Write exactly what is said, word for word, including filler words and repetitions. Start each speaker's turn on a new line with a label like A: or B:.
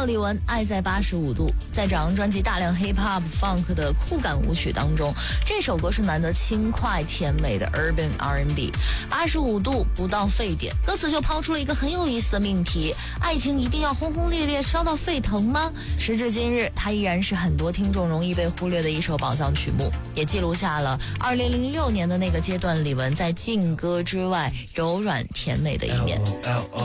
A: 到李玟《爱在八十五度》。在这张专辑大量 hip hop funk 的酷感舞曲当中，这首歌是难得轻快甜美的 urban R and B。八十五度不到沸点，歌词就抛出了一个很有意思的命题：爱情一定要轰轰烈烈烧到沸腾吗？时至今日，它依然是很多听众容易被忽略的一首宝藏曲目，也记录下了二零零六年的那个阶段李玟在劲歌之外柔软甜美的一面。